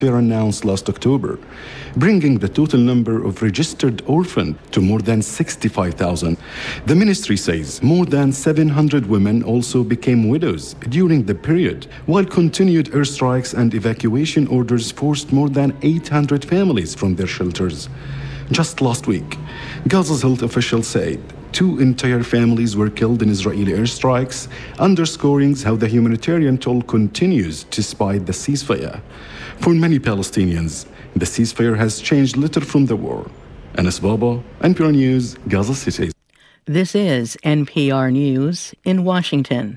were announced last October, bringing the total number of registered orphans to more than 65,000. The ministry says more than 700 women also became widows during the period, while continued airstrikes and evacuation orders forced more than 800 families from their shelters. Just last week, Gaza's health officials said 2 entire families were killed in Israeli airstrikes, underscoring how the humanitarian toll continues despite the ceasefire. For many Palestinians, the ceasefire has changed little from the war. Anas Baba, NPR News, Gaza City. This is NPR News in Washington.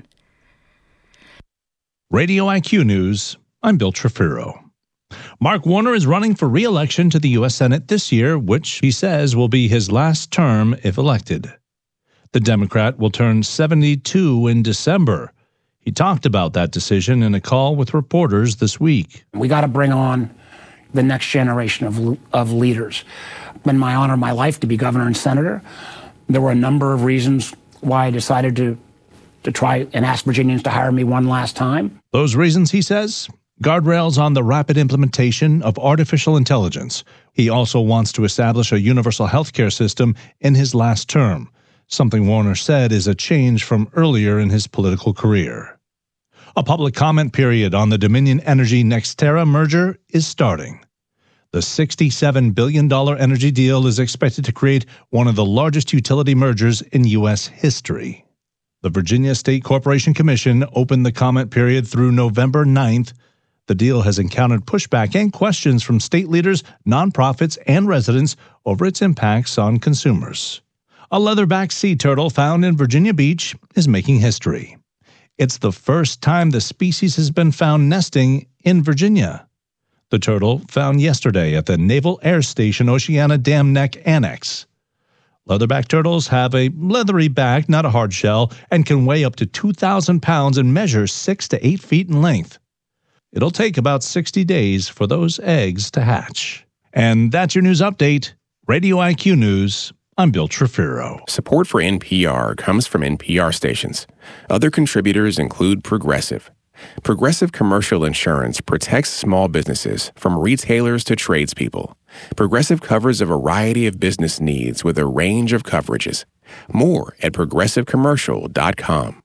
Radio IQ News, I'm Bill Trefiro. Mark Warner is running for re-election to the U.S. Senate this year, which he says will be his last term if elected. The Democrat will turn 72 in December. He talked about that decision in a call with reporters this week. We got to bring on the next generation of leaders. It's been my honor of my life to be governor and senator. There were a number of reasons why I decided to try and ask Virginians to hire me one last time. Those reasons, he says, guardrails on the rapid implementation of artificial intelligence. He also wants to establish a universal health care system in his last term, something Warner said is a change from earlier in his political career. A public comment period on the Dominion Energy NextEra merger is starting. The $67 billion energy deal is expected to create one of the largest utility mergers in U.S. history. The Virginia State Corporation Commission opened the comment period through November 9th. The deal has encountered pushback and questions from state leaders, nonprofits, and residents over its impacts on consumers. A leatherback sea turtle found in Virginia Beach is making history. It's the first time the species has been found nesting in Virginia. The turtle found yesterday at the Naval Air Station Oceana Dam Neck Annex. Leatherback turtles have a leathery back, not a hard shell, and can weigh up to 2,000 pounds and measure 6 to 8 feet in length. It'll take about 60 days for those eggs to hatch. And that's your news update. Radio IQ News. I'm Bill Trefiro. Support for NPR comes from NPR stations. Other contributors include Progressive. Progressive Commercial Insurance protects small businesses from retailers to tradespeople. Progressive covers a variety of business needs with a range of coverages. More at progressivecommercial.com.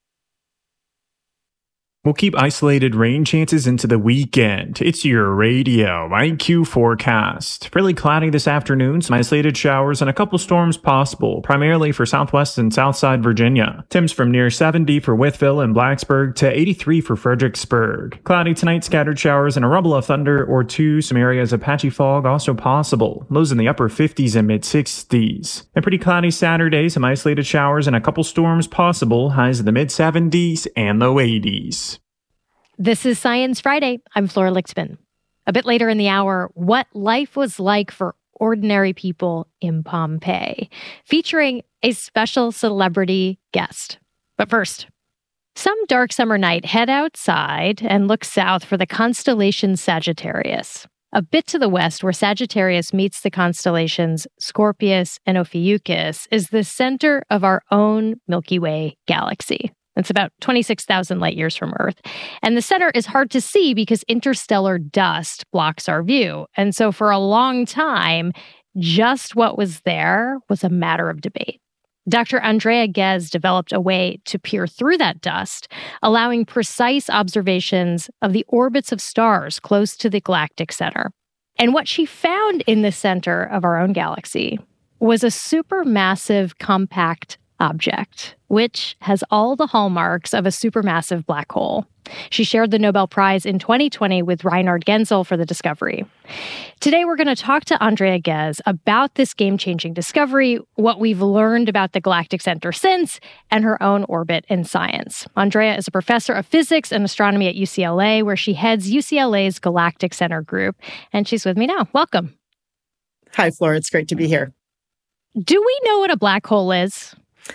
We'll keep isolated rain chances into the weekend. It's your Radio IQ forecast. Fairly cloudy this afternoon, some isolated showers and a couple storms possible, primarily for southwest and southside Virginia. Temps from near 70 for Wytheville and Blacksburg to 83 for Fredericksburg. Cloudy tonight, scattered showers and a rumble of thunder or 2. Some areas of patchy fog also possible. Lows in the upper 50s and mid 60s. A pretty cloudy Saturday, some isolated showers and a couple storms possible. Highs in the mid 70s and low 80s. This is Science Friday. I'm Flora Lichtman. A bit later in the hour, what life was like for ordinary people in Pompeii, featuring a special celebrity guest. But first, some dark summer night, head outside and look south for the constellation Sagittarius. A bit to the west, where Sagittarius meets the constellations Scorpius and Ophiuchus, is the center of our own Milky Way galaxy. It's about 26,000 light years from Earth. And the center is hard to see because interstellar dust blocks our view. And so for a long time, just what was there was a matter of debate. Dr. Andrea Ghez developed a way to peer through that dust, allowing precise observations of the orbits of stars close to the galactic center. And what she found in the center of our own galaxy was a supermassive compact object, which has all the hallmarks of a supermassive black hole. She shared the Nobel Prize in 2020 with Reinhard Genzel for the discovery. Today, we're going to talk to Andrea Ghez about this game-changing discovery, what we've learned about the galactic center since, and her own orbit in science. Andrea is a professor of physics and astronomy at UCLA, where she heads UCLA's Galactic Center group, and she's with me now. Welcome. Hi, Flora. It's great to be here. Do we know what a black hole is?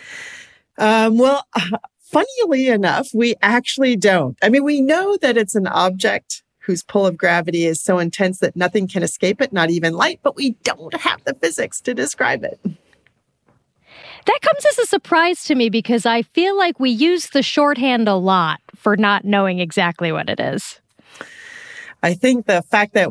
Funnily enough, we actually don't. I mean, we know that it's an object whose pull of gravity is so intense that nothing can escape it, not even light, but we don't have the physics to describe it. That comes as a surprise to me because I feel like we use the shorthand a lot for not knowing exactly what it is. I think the fact that